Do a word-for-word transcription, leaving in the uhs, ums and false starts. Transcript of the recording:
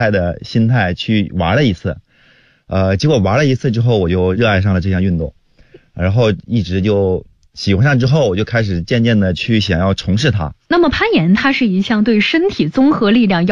态的心态去玩了一次，呃，结果玩了一次之后，我就热爱上了这项运动，然后一直就喜欢上之后，我就开始渐渐的去想要从事它。 那么攀岩它是一项对身体综合力量要